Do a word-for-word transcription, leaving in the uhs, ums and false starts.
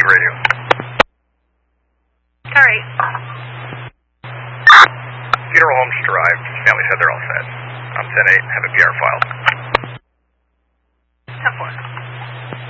radio. Alright. Funeral homes arrived. Family said they're all set. I'm ten eight. Have a P R filed. ten four.